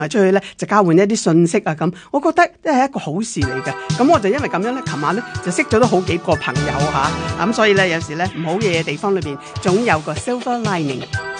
出去咧就交換一啲信息啊咁，我覺得都係一個好事嚟嘅。咁我就因為咁樣咧，琴晚咧就識咗都好幾個朋友嚇，咁所以咧有時咧唔好嘢嘅地方裏邊總有個 silver lining。